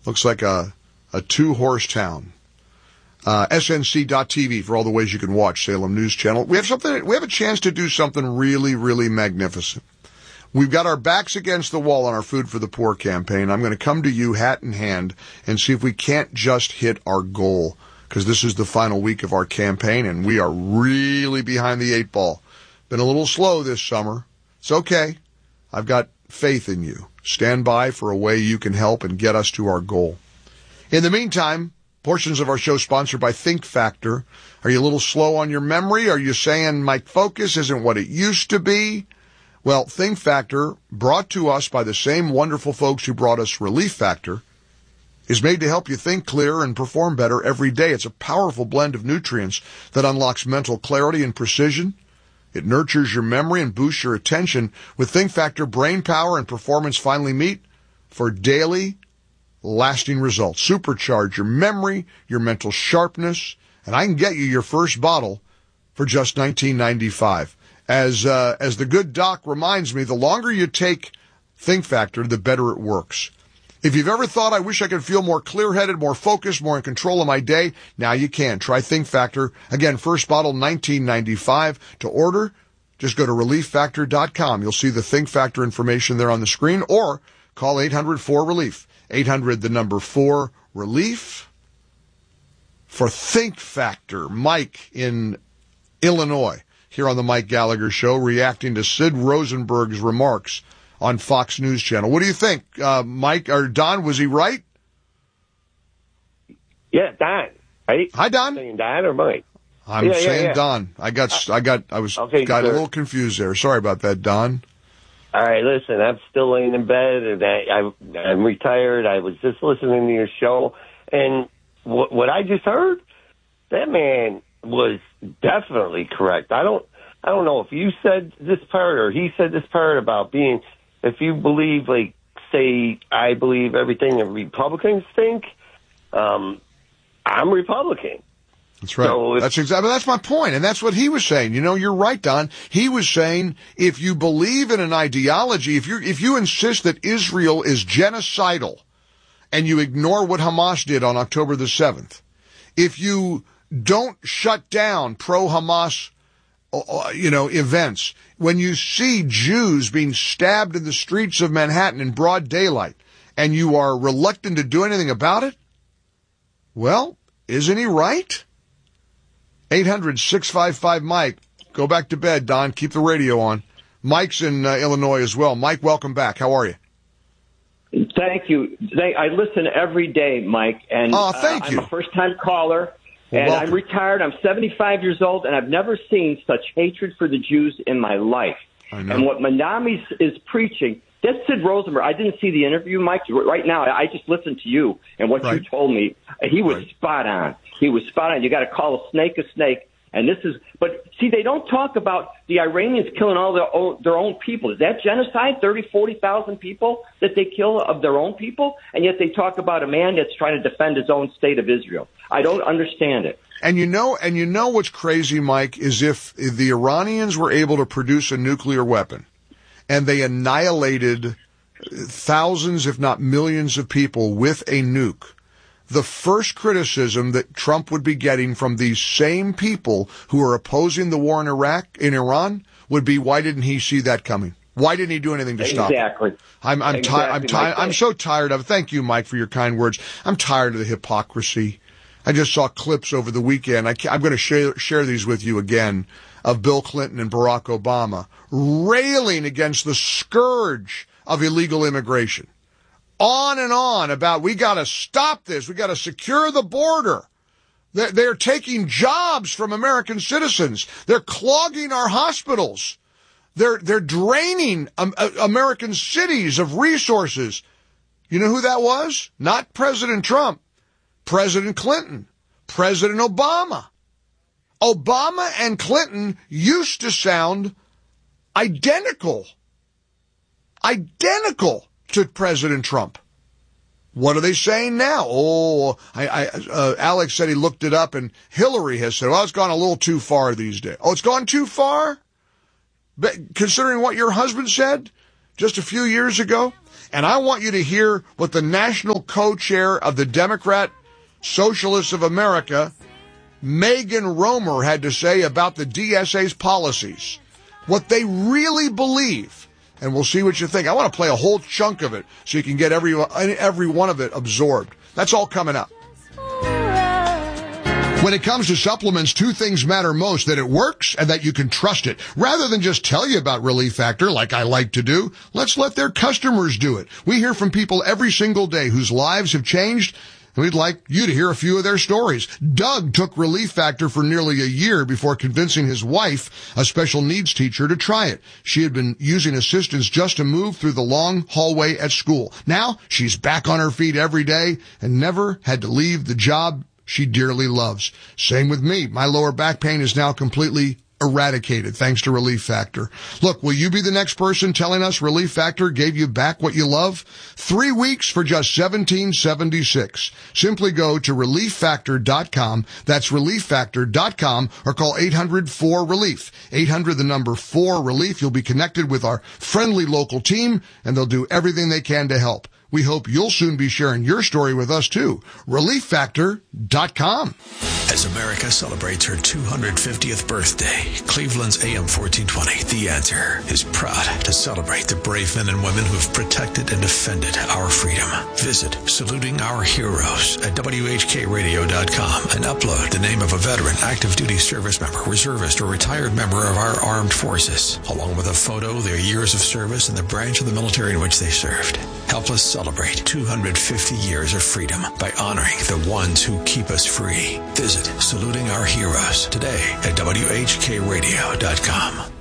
Looks like a two-horse town. SNC.TV for all the ways you can watch Salem News Channel. We have a chance to do something really, really magnificent. We've got our backs against the wall on our Food for the Poor campaign. I'm going to come to you hat in hand and see if we can't just hit our goal, because this is the final week of our campaign and we are really behind the eight ball. Been a little slow this summer. It's okay. I've got faith in you. Stand by for a way you can help and get us to our goal. In the meantime, portions of our show sponsored by Think Factor. Are you a little slow on your memory? Are you saying my focus isn't what it used to be? Well, Think Factor, brought to us by the same wonderful folks who brought us Relief Factor, is made to help you think clearer and perform better every day. It's a powerful blend of nutrients that unlocks mental clarity and precision. It nurtures your memory and boosts your attention. With Think Factor, brain power and performance finally meet for daily, lasting results. Supercharge your memory, your mental sharpness, and I can get you your first bottle for just $19.95. As the good doc reminds me, the longer you take Think Factor, the better it works. If you've ever thought, I wish I could feel more clear-headed, more focused, more in control of my day, now you can. Try Think Factor. Again, first bottle, $19.95. To order, just go to ReliefFactor.com. You'll see the Think Factor information there on the screen, or call 800-4RELIEF. 800-4-RELIEF. For Think Factor, Mike in Illinois, here on the Mike Gallagher Show, reacting to Sid Rosenberg's remarks on Fox News Channel. What do you think, Mike or Don? Was he right? Yeah, Don. Right? Hi, Don. Saying Don or Mike? I'm saying Don. I got a little confused there. Sorry about that, Don. All right, listen, I'm still laying in bed, and I'm retired. I was just listening to your show, and what I just heard, that man was definitely correct. I don't know if you said this part or he said this part about being, if you believe, like, say, I believe everything the Republicans think, I'm Republican. That's right. So that's my point, and that's what he was saying. You know, you're right, Don. He was saying if you believe in an ideology, if you insist that Israel is genocidal, and you ignore what Hamas did on October the 7th, if you don't shut down pro-Hamas, events, when you see Jews being stabbed in the streets of Manhattan in broad daylight, and you are reluctant to do anything about it, well, isn't he right? 800-655-Mike. Go back to bed, Don. Keep the radio on. Mike's in Illinois as well. Mike, welcome back. How are you? Thank you. I listen every day, Mike. And thank you. I'm a first-time caller, and welcome. I'm retired. I'm 75 years old, and I've never seen such hatred for the Jews in my life. I know. And what Manami is preaching, that's Sid Rosenberg. I didn't see the interview, Mike. Right now, I just listened to you and what you told me. He was spot on. He was spot on. You got to call a snake. And this is, but see, they don't talk about the Iranians killing all their own people. Is that genocide? 40,000 people that they kill of their own people? And yet they talk about a man that's trying to defend his own state of Israel. I don't understand it. And you know what's crazy, Mike, is if the Iranians were able to produce a nuclear weapon and they annihilated thousands, if not millions of people with a nuke, the first criticism that Trump would be getting from these same people who are opposing the war in Iran, would be, why didn't he see that coming? Why didn't he do anything to stop it? Exactly. I'm so tired of it. Thank you, Mike, for your kind words. I'm tired of the hypocrisy. I just saw clips over the weekend. I'm going to share these with you again, of Bill Clinton and Barack Obama railing against the scourge of illegal immigration. On and on about, we got to stop this. We got to secure the border. They're taking jobs from American citizens. They're clogging our hospitals. They're draining American cities of resources. You know who that was? Not President Trump. President Clinton. President Obama. Obama and Clinton used to sound identical to President Trump. What are they saying now? Alex said he looked it up, and Hillary has said, well, it's gone a little too far these days. Oh, it's gone too far? Considering what your husband said just a few years ago? And I want you to hear what the national co-chair of the Democrat Socialists of America, Megan Romer, had to say about the DSA's policies, what they really believe. And we'll see what you think. I want to play a whole chunk of it so you can get every one of it absorbed. That's all coming up. When it comes to supplements, two things matter most: that it works and that you can trust it. Rather than just tell you about Relief Factor like I like to do, let's let their customers do it. We hear from people every single day whose lives have changed, and we'd like you to hear a few of their stories. Doug took Relief Factor for nearly a year before convincing his wife, a special needs teacher, to try it. She had been using assistance just to move through the long hallway at school. Now she's back on her feet every day and never had to leave the job she dearly loves. Same with me. My lower back pain is now completely eradicated thanks to Relief Factor. Look, will you be the next person telling us Relief Factor gave you back what you love? 3 weeks for just $17.76. Simply go to ReliefFactor.com. That's ReliefFactor.com, or call 800-4RELIEF. 800 the number 4-RELIEF. You'll be connected with our friendly local team, and they'll do everything they can to help. We hope you'll soon be sharing your story with us, too. ReliefFactor.com. As America celebrates her 250th birthday, Cleveland's AM 1420, The Answer, is proud to celebrate the brave men and women who have protected and defended our freedom. Visit Saluting Our Heroes at WHKRadio.com and upload the name of a veteran, active duty service member, reservist, or retired member of our armed forces, along with a photo, their years of service, and the branch of the military in which they served. Help us celebrate 250 years of freedom by honoring the ones who keep us free. Visit Saluting Our Heroes today at WHKRadio.com.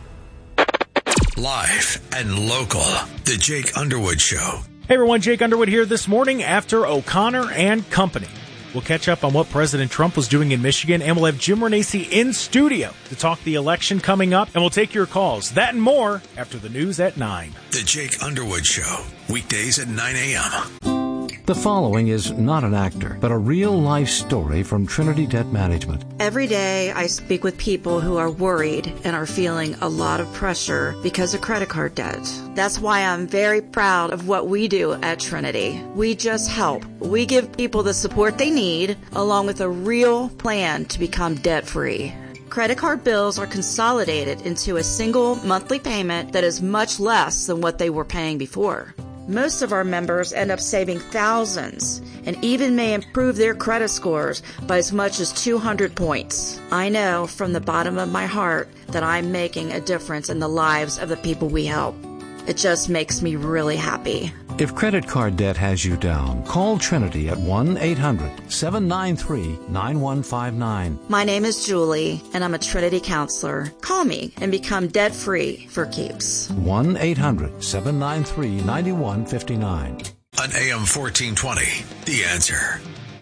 Live and local, The Jake Underwood Show. Hey everyone, Jake Underwood here this morning after O'Connor and Company. We'll catch up on what President Trump was doing in Michigan, and we'll have Jim Renacci in studio to talk the election coming up, and we'll take your calls. That and more after the news at 9. The Jake Underwood Show, weekdays at 9 a.m. The following is not an actor, but a real-life story from Trinity Debt Management. Every day I speak with people who are worried and are feeling a lot of pressure because of credit card debt. That's why I'm very proud of what we do at Trinity. We just help. We give people the support they need, along with a real plan to become debt-free. Credit card bills are consolidated into a single monthly payment that is much less than what they were paying before. Most of our members end up saving thousands and even may improve their credit scores by as much as 200 points. I know from the bottom of my heart that I'm making a difference in the lives of the people we help. It just makes me really happy. If credit card debt has you down, call Trinity at 1-800-793-9159. My name is Julie, and I'm a Trinity counselor. Call me and become debt-free for keeps. 1-800-793-9159. On AM 1420, The Answer.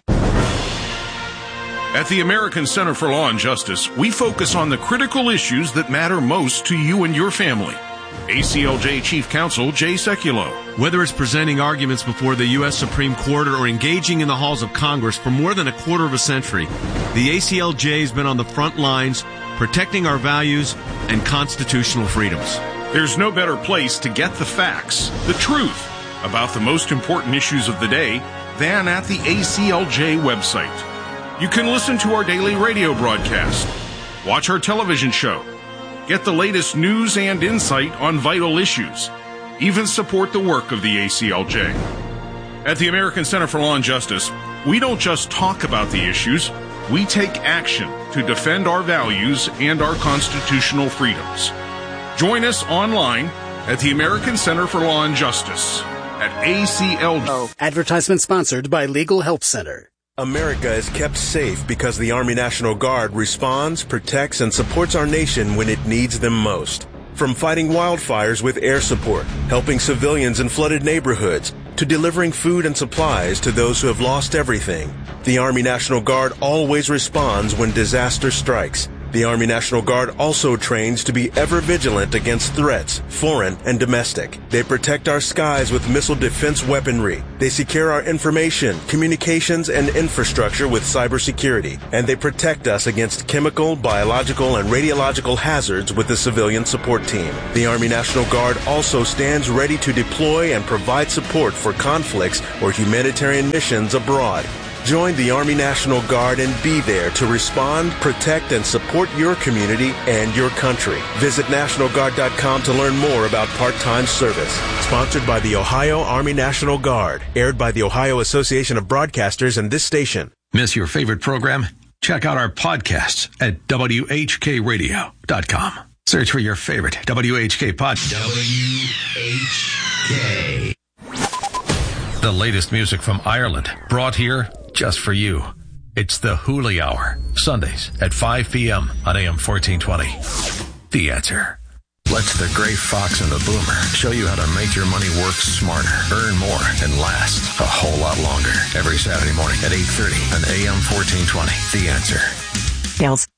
At the American Center for Law and Justice, we focus on the critical issues that matter most to you and your family. ACLJ Chief Counsel Jay Sekulow. Whether it's presenting arguments before the U.S. Supreme Court or engaging in the halls of Congress for more than a quarter of a century, the ACLJ has been on the front lines protecting our values and constitutional freedoms. There's no better place to get the facts, the truth, about the most important issues of the day than at the ACLJ website. You can listen to our daily radio broadcast, watch our television show, get the latest news and insight on vital issues, even support the work of the ACLJ. At the American Center for Law and Justice, we don't just talk about the issues, we take action to defend our values and our constitutional freedoms. Join us online at the American Center for Law and Justice at ACLJ. Advertisement sponsored by Legal Help Center. America is kept safe because the Army National Guard responds, protects, and supports our nation when it needs them most. From fighting wildfires with air support, helping civilians in flooded neighborhoods, to delivering food and supplies to those who have lost everything, the Army National Guard always responds when disaster strikes. The Army National Guard also trains to be ever vigilant against threats, foreign and domestic. They protect our skies with missile defense weaponry. They secure our information, communications, and infrastructure with cybersecurity. And they protect us against chemical, biological, and radiological hazards with the civilian support team. The Army National Guard also stands ready to deploy and provide support for conflicts or humanitarian missions abroad. Join the Army National Guard and be there to respond, protect, and support your community and your country. Visit NationalGuard.com to learn more about part-time service. Sponsored by the Ohio Army National Guard. Aired by the Ohio Association of Broadcasters and this station. Miss your favorite program? Check out our podcasts at WHKRadio.com. Search for your favorite WHK podcast. WHK. The latest music from Ireland, brought here just for you. It's the Hooli Hour, Sundays at 5 p.m. on AM 1420. The Answer. Let the gray fox and the boomer show you how to make your money work smarter, earn more, and last a whole lot longer. Every Saturday morning at 8:30 on AM 1420. The Answer. Dales.